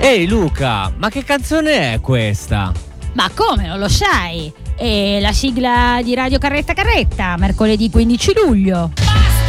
Ehi Luca, ma che canzone è questa? Ma come, non lo sai? È la sigla di Radio Carretta Carretta, mercoledì 15 luglio.